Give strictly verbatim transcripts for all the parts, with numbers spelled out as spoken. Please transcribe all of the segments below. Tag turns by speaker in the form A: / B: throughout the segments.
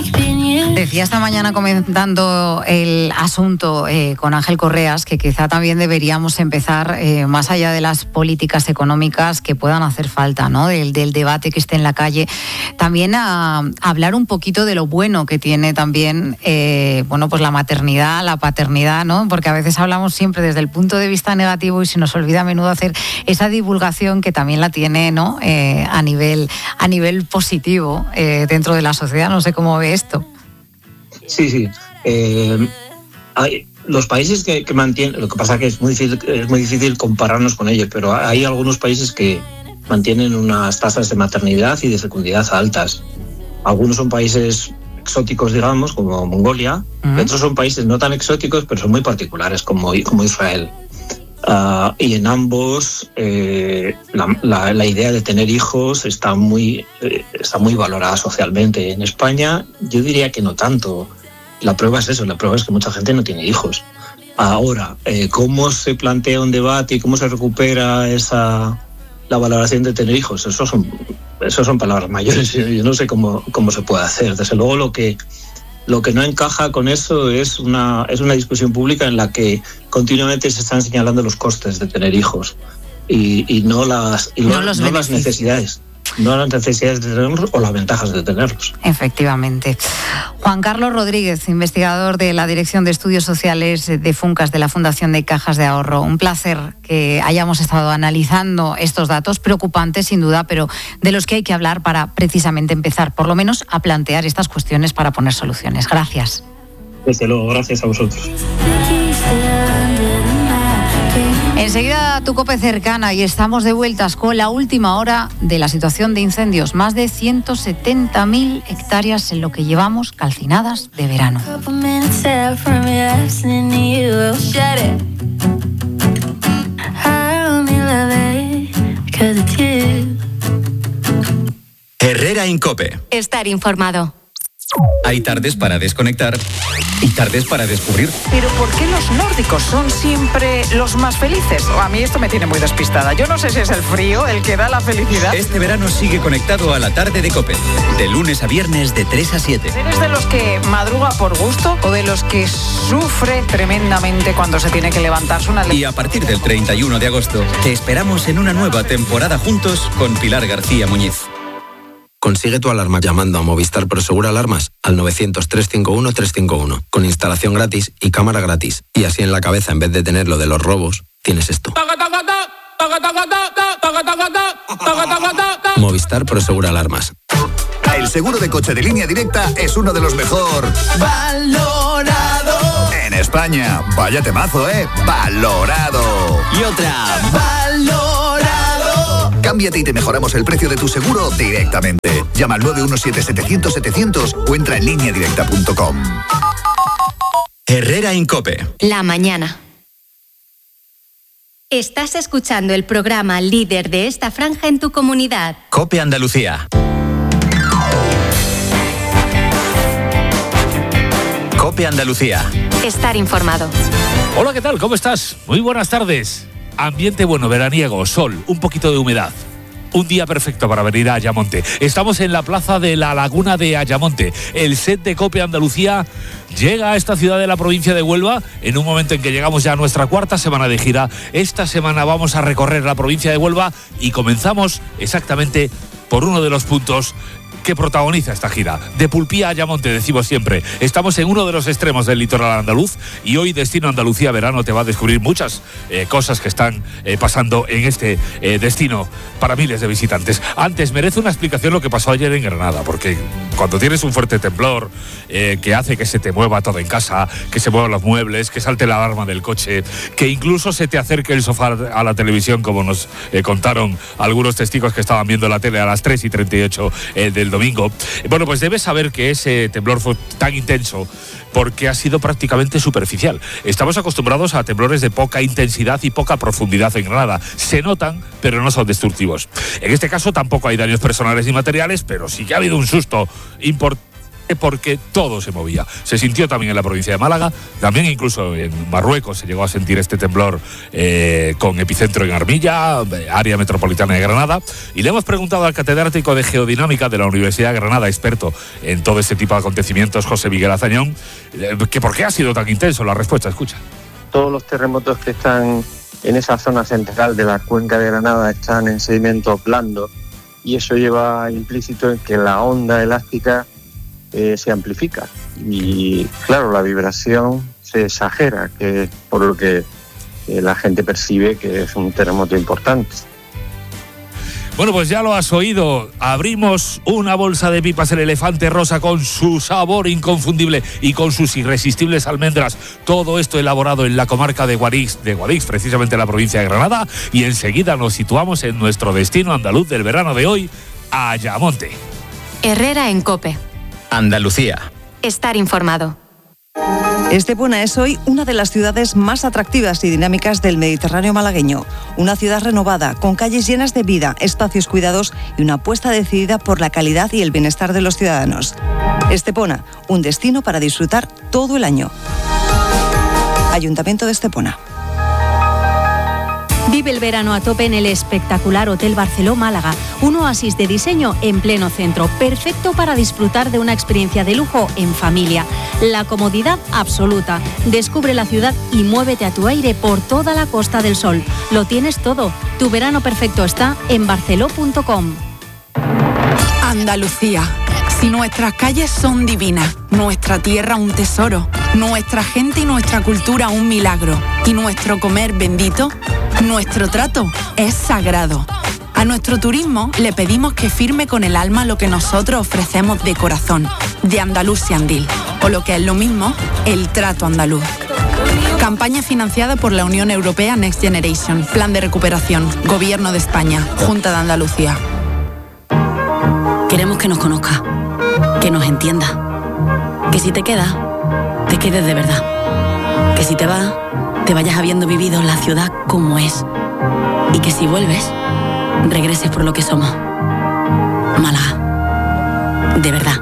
A: Decía esta mañana comentando el asunto eh, con Ángel Correas que quizá también deberíamos empezar, eh, más allá de las políticas económicas que puedan hacer falta, ¿no? Del, del debate que esté en la calle, también a, a hablar un poquito de lo bueno que tiene también eh, bueno, pues la maternidad, la paternidad, ¿no? Porque a veces hablamos siempre desde el punto de vista negativo y se nos olvida a menudo hacer esa divulgación que también la tiene, ¿no? Eh, a nivel, a nivel positivo eh, dentro de la sociedad. No sé cómo ve esto.
B: Sí, sí. Eh, hay los países que, que mantienen, lo que pasa es que es muy difícil, es muy difícil compararnos con ellos, pero hay algunos países que mantienen unas tasas de maternidad y de fecundidad altas. Algunos son países exóticos, digamos, como Mongolia, uh-huh. y otros son países no tan exóticos, pero son muy particulares, como, como Israel. Uh, y en ambos eh, la, la, la idea de tener hijos está muy, eh, está muy valorada socialmente. En España yo diría que no tanto. La prueba es eso, la prueba es que mucha gente no tiene hijos. Ahora, eh, ¿cómo se plantea un debate y cómo se recupera esa la valoración de tener hijos? Eso son, eso son palabras mayores. Yo no sé cómo, cómo se puede hacer. Desde luego lo que Lo que no encaja con eso es una, es una discusión pública en la que continuamente se están señalando los costes de tener hijos y, y no, las, y
A: no,
B: lo,
A: los
B: no las necesidades. No las necesidades de tenerlos o las ventajas de tenerlos.
A: Efectivamente. Juan Carlos Rodríguez, investigador de la Dirección de Estudios Sociales de Funcas de la Fundación de Cajas de Ahorro. Un placer que hayamos estado analizando estos datos preocupantes, sin duda, pero de los que hay que hablar para precisamente empezar, por lo menos, a plantear estas cuestiones para poner soluciones. Gracias.
B: Desde luego, gracias a vosotros.
A: Enseguida tu COPE cercana y estamos de vueltas con la última hora de la situación de incendios. Más de ciento setenta mil hectáreas en lo que llevamos calcinadas de verano.
C: Herrera en COPE.
D: Estar informado.
C: Hay tardes para desconectar y tardes para descubrir.
E: Pero ¿por qué los nórdicos son siempre los más felices? A mí esto me tiene muy despistada. Yo no sé si es el frío el que da la felicidad.
C: Este verano sigue conectado a la tarde de COPE. De lunes a viernes de tres a siete.
E: ¿Eres de los que madruga por gusto o de los que sufre tremendamente cuando se tiene que levantarse una...
C: Y a partir del treinta y uno de agosto te esperamos en una nueva temporada juntos con Pilar García Muñiz.
F: Consigue tu alarma llamando a Movistar Prosegur Alarmas al novecientos, trescientos cincuenta y uno, trescientos cincuenta y uno, con instalación gratis y cámara gratis. Y así en la cabeza, en vez de tener lo de los robos, tienes esto. Movistar Prosegur Alarmas.
G: El seguro de coche de Línea Directa es uno de los mejor valorado en España. Vaya temazo, ¿eh? Valorado.
C: Y otra.
G: Valorado. Cámbiate y te mejoramos el precio de tu seguro directamente. Llama al nueve uno siete, setecientos, setecientos o entra en línea directa punto com.
C: Herrera en COPE.
D: La mañana. Estás escuchando el programa líder de esta franja en tu comunidad.
C: COPE Andalucía. COPE Andalucía.
D: Estar informado.
H: Hola, ¿qué tal? ¿Cómo estás? Muy buenas tardes. Ambiente bueno, veraniego, sol, un poquito de humedad. Un día perfecto para venir a Ayamonte. Estamos en la plaza de la Laguna de Ayamonte. El set de COPE Andalucía llega a esta ciudad de la provincia de Huelva en un momento en que llegamos ya a nuestra cuarta semana de gira. Esta semana vamos a recorrer la provincia de Huelva y comenzamos exactamente por uno de los puntos que protagoniza esta gira. De Pulpía a Ayamonte, decimos siempre. Estamos en uno de los extremos del litoral andaluz y hoy Destino Andalucía Verano te va a descubrir muchas eh, cosas que están eh, pasando en este eh, destino para miles de visitantes. Antes, merece una explicación lo que pasó ayer en Granada, porque cuando tienes un fuerte temblor eh, que hace que se te mueva todo en casa, que se muevan los muebles, que salte la alarma del coche, que incluso se te acerque el sofá a la televisión, como nos eh, contaron algunos testigos que estaban viendo la tele a las tres y treinta y ocho eh, del domingo. Bueno, pues debes saber que ese temblor fue tan intenso porque ha sido prácticamente superficial. Estamos acostumbrados a temblores de poca intensidad y poca profundidad en Granada. Se notan, pero no son destructivos. En este caso tampoco hay daños personales ni materiales, pero sí que ha habido un susto importante porque todo se movía. Se sintió también en la provincia de Málaga, también incluso en Marruecos se llegó a sentir este temblor eh, con epicentro en Armilla, área metropolitana de Granada, y le hemos preguntado al catedrático de Geodinámica de la Universidad de Granada, experto en todo este tipo de acontecimientos, José Miguel Azañón, eh, que por qué ha sido tan intenso. La respuesta, escucha.
I: Todos los terremotos que están en esa zona central de la cuenca de Granada están en sedimento blando, y eso lleva implícito en que la onda elástica Eh, se amplifica y claro, la vibración se exagera, que es por lo que eh, la gente percibe que es un terremoto importante.
H: Bueno, pues ya lo has oído, abrimos una bolsa de pipas El Elefante Rosa con su sabor inconfundible y con sus irresistibles almendras, todo esto elaborado en la comarca de Guadix, de Guadix, precisamente en la provincia de Granada, y enseguida nos situamos en nuestro destino andaluz del verano de hoy, Ayamonte.
D: Herrera en COPE.
C: Andalucía.
D: Estar informado.
J: Estepona es hoy una de las ciudades más atractivas y dinámicas del Mediterráneo malagueño. Una ciudad renovada, con calles llenas de vida, espacios cuidados y una apuesta decidida por la calidad y el bienestar de los ciudadanos. Estepona, un destino para disfrutar todo el año. Ayuntamiento de Estepona.
K: Vive el verano a tope en el espectacular Hotel Barceló Málaga, un oasis de diseño en pleno centro, perfecto para disfrutar de una experiencia de lujo en familia. La comodidad absoluta. Descubre la ciudad y muévete a tu aire por toda la Costa del Sol. Lo tienes todo. Tu verano perfecto está en barceló punto com.
L: Andalucía. Si nuestras calles son divinas, nuestra tierra un tesoro, nuestra gente y nuestra cultura un milagro, y nuestro comer bendito, nuestro trato es sagrado. A nuestro turismo le pedimos que firme con el alma lo que nosotros ofrecemos de corazón, de Andalucía Andil, o lo que es lo mismo, el trato andaluz. Campaña financiada por la Unión Europea Next Generation, Plan de Recuperación, Gobierno de España, Junta de Andalucía.
M: Queremos que nos conozca, que nos entienda, que si te quedas, te quedes de verdad, que si te vas, te vayas habiendo vivido la ciudad como es, y que si vuelves, regreses por lo que somos. Málaga, de verdad.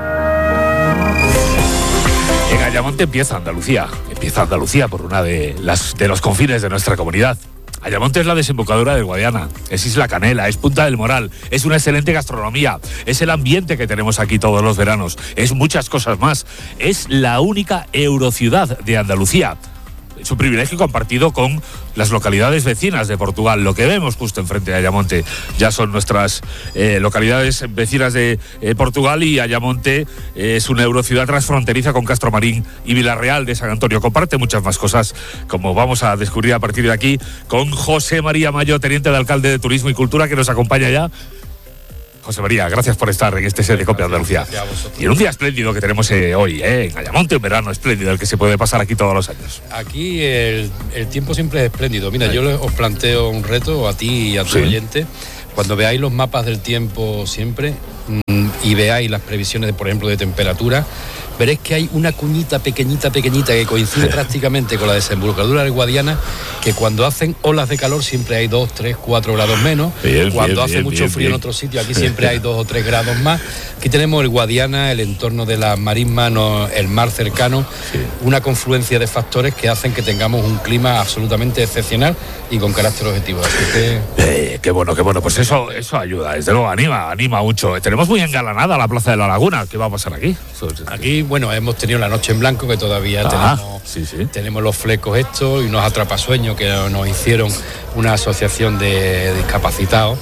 H: En Ayamonte empieza Andalucía, empieza Andalucía por una de las de los confines de nuestra comunidad. Ayamonte es la desembocadura del Guadiana, es Isla Canela, es Punta del Moral, es una excelente gastronomía, es el ambiente que tenemos aquí todos los veranos, es muchas cosas más. Es la única eurociudad de Andalucía. Es un privilegio compartido con las localidades vecinas de Portugal. Lo que vemos justo enfrente de Ayamonte ya son nuestras eh, localidades vecinas de eh, Portugal, y Ayamonte eh, es una eurociudad transfronteriza con Castromarín y Villarreal de San Antonio. Comparte muchas más cosas, como vamos a descubrir a partir de aquí con José María Mayo, teniente de alcalde de Turismo y Cultura, que nos acompaña ya. José María, gracias por estar en este set de COPE Andalucía. Y en un día espléndido que tenemos eh, hoy, eh, en Ayamonte, un verano espléndido, el que se puede pasar aquí todos los años.
N: Aquí el, el tiempo siempre es espléndido. Mira, yo os planteo un reto a ti y a tu sí. oyente. Cuando veáis los mapas del tiempo siempre mmm, y veáis las previsiones, de, por ejemplo, de temperatura, veréis que hay una cuñita pequeñita, pequeñita, que coincide prácticamente con la desembocadura del Guadiana, que cuando hacen olas de calor siempre hay dos, tres, cuatro grados menos. Bien, cuando bien, hace bien, mucho bien, frío bien. En otros sitios, aquí siempre hay dos o tres grados más. Aquí tenemos el Guadiana, el entorno de las marismas, no, el mar cercano, sí. Una confluencia de factores que hacen que tengamos un clima absolutamente excepcional y con carácter objetivo. Así que...
H: Eh, qué bueno, qué bueno. Pues eso, eso ayuda, desde luego anima, anima mucho. Tenemos muy engalanada la Plaza de la Laguna. ¿Qué va a pasar aquí?
N: Aquí, bueno, hemos tenido la noche en blanco, que todavía ah, tenemos, sí, sí. tenemos los flecos estos y unos atrapasueños que nos hicieron una asociación de discapacitados,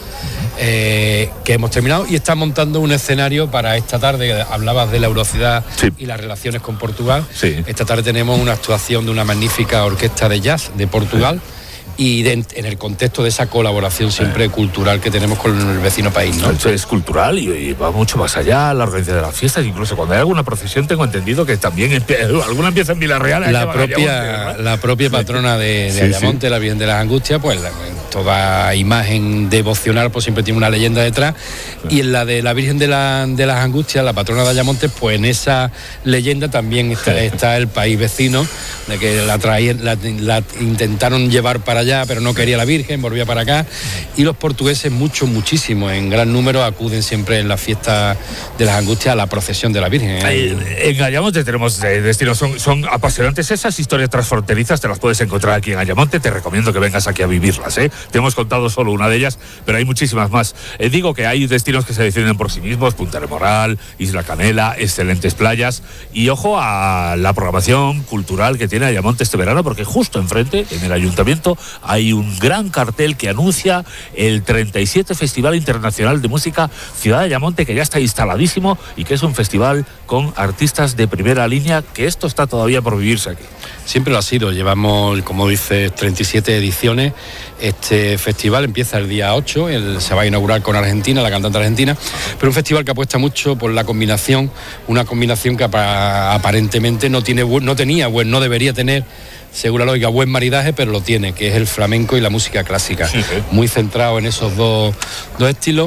N: eh, que hemos terminado, y está montando un escenario para esta tarde. Hablabas de la eurocidad sí. y las relaciones con Portugal. Sí. Esta tarde tenemos una actuación de una magnífica orquesta de jazz de Portugal. Sí. Y de, en el contexto de esa colaboración siempre eh. cultural que tenemos con el vecino país, ¿no?
H: Esto es cultural y, y va mucho más allá, la organización de las fiestas. Incluso cuando hay alguna procesión, tengo entendido que también empie- alguna empieza en Villarreal.
N: La propia, Ayamonte, la propia patrona de, de sí, Ayamonte, sí. la Virgen de las Angustias, pues la, toda imagen devocional pues siempre tiene una leyenda detrás, y en la de la Virgen de, la, de las Angustias, la patrona de Ayamonte, pues en esa leyenda también está, está el país vecino, de que la, traían, la, la intentaron llevar para allá, pero no quería la Virgen, volvía para acá, y los portugueses, muchos, muchísimos, en gran número, acuden siempre en la fiesta de las Angustias a la procesión de la Virgen.
H: Ahí, en Ayamonte tenemos eh, destinos, son, son apasionantes esas historias transfronterizas, te las puedes encontrar aquí en Ayamonte, te recomiendo que vengas aquí a vivirlas, ¿eh? Te hemos contado solo una de ellas, pero hay muchísimas más. Eh, digo que hay destinos que se definen por sí mismos, Punta del Moral, Isla Canela, excelentes playas, y ojo a la programación cultural que tiene Ayamonte este verano, porque justo enfrente, en el ayuntamiento, hay un gran cartel que anuncia el treinta y siete Festival Internacional de Música Ciudad de Ayamonte, que ya está instaladísimo y que es un festival con artistas de primera línea, que esto está todavía por vivirse aquí.
N: Siempre lo ha sido, llevamos, como dices, treinta y siete ediciones. Este festival empieza el día ocho, el, se va a inaugurar con Argentina, la cantante argentina, pero un festival que apuesta mucho por la combinación, una combinación que aparentemente no tiene, no tenía, no debería tener, según la lógica, buen maridaje, pero lo tiene, que es el flamenco y la música clásica, sí, sí. Muy centrado en esos dos, dos estilos,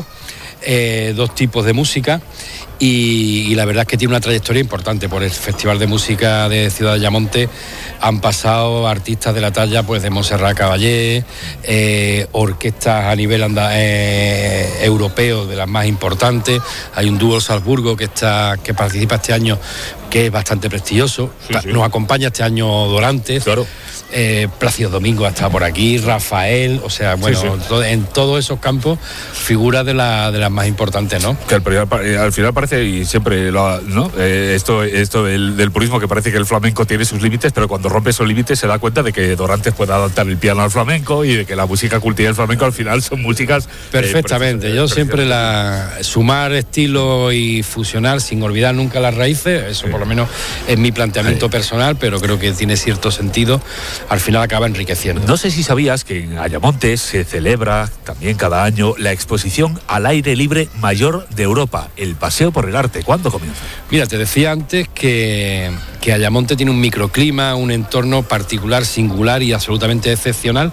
N: eh, dos tipos de música. Y, y la verdad es que tiene una trayectoria importante. Por el Festival de Música de Ciudad de Ayamonte han pasado artistas de la talla pues de Montserrat Caballé, eh, orquestas a nivel anda, eh, europeo de las más importantes. Hay un dúo Salzburgo que está que participa este año, que es bastante prestigioso. Sí, sí. Nos acompaña este año Dorantes. Claro. Eh, Plácido Domingo ha estado por aquí, Rafael, o sea, bueno, sí, sí. To, en todos esos campos figuras de, la, de las más importantes, ¿no?
H: Que al, al final parece, y siempre lo, ¿no? Eh, esto, esto del, del purismo, que parece que el flamenco tiene sus límites, pero cuando rompe esos límites se da cuenta de que Dorantes puede adaptar el piano al flamenco y de que la música cultiva del flamenco al final son músicas...
N: Perfectamente, eh, yo siempre la sumar estilo y fusionar sin olvidar nunca las raíces, eso sí. Por lo menos es mi planteamiento sí. personal, pero creo que tiene cierto sentido. Al final acaba enriqueciendo.
H: No sé si sabías que en Ayamonte se celebra también cada año la exposición al aire libre mayor de Europa, el Paseo por el Arte. ¿Cuándo comienza?
N: Mira, te decía antes que, que Ayamonte tiene un microclima, un entorno particular, singular y absolutamente excepcional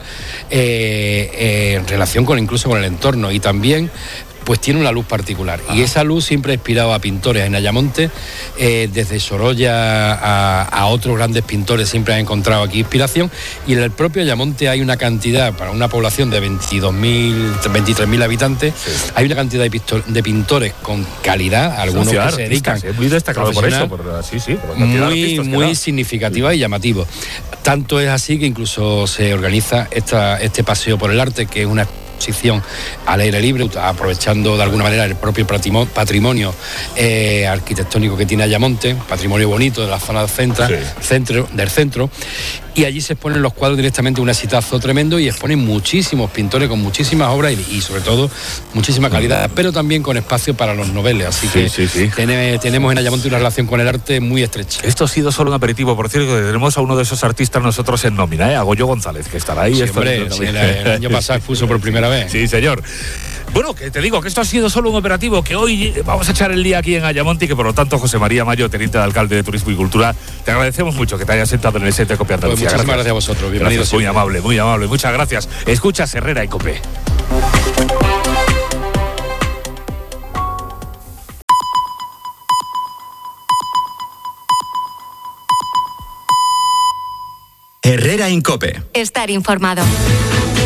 N: eh, eh, en relación con incluso con el entorno, y también pues tiene una luz particular. Ajá. Y esa luz siempre ha inspirado a pintores en Ayamonte, eh, desde Sorolla a, a otros grandes pintores siempre han encontrado aquí inspiración, y en el propio Ayamonte hay una cantidad, para una población de veintidós mil, veintitrés mil habitantes, sí. Hay una cantidad de, pistor, de pintores con calidad, algunos que se dedican...
H: Es muy destacado por eso, por, sí, sí, por
N: muy, muy significativa sí. y llamativo. Tanto es así que incluso se organiza esta, este paseo por el arte, que es una exposición al aire libre, aprovechando de alguna manera el propio patrimonio eh, arquitectónico que tiene Ayamonte, patrimonio bonito de la zona del centro, sí. centro, del centro, y allí se exponen los cuadros directamente, un exitazo tremendo, y exponen muchísimos pintores con muchísimas obras y, y sobre todo muchísima calidad, pero también con espacio para los noveles, así sí, que sí, sí. Tiene, tenemos en Ayamonte una relación con el arte muy estrecha.
H: Esto ha sido solo un aperitivo, por cierto, que tenemos a uno de esos artistas nosotros en nómina, ¿eh? A Goyo González, que estará ahí.
N: Sí, hombre, sí, el, el año pasado expuso por primera vez.
H: Sí, señor. Bueno, que te digo que esto ha sido solo un operativo, que hoy vamos a echar el día aquí en Ayamonte y que por lo tanto José María Mayo, teniente de alcalde de Turismo y Cultura, te agradecemos mucho que te hayas sentado en el set de Cope Andalucía.
N: Pues muchísimas gracias a vosotros, bienvenidos.
H: Gracias, muy amable, muy amable, muchas gracias. Escuchas Herrera y Cope.
C: Herrera en Cope.
D: Estar informado.